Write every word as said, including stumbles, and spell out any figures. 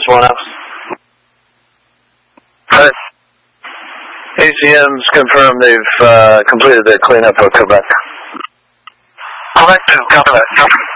one up. Right. A C Ms confirm they've uh, completed their cleanup of Quebec. Quebec two, copy that. Copy.